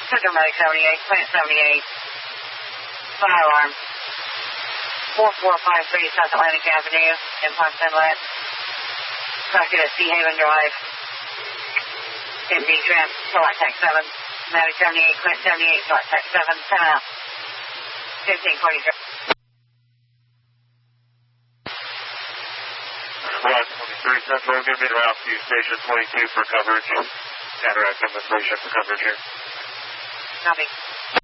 Central Medic 78, Plant 78. Fire alarm. 4453 South Atlantic Avenue, Impact Inlet. Traffic at Sea Haven Drive. MD Trans, Select Tech 7. Medic 78, Plant 78, Select Tech 7. 10 out. 1543. Flight 23 Central, give me route to Station 22 for coverage. Cataract demonstration for coverage here. Copy.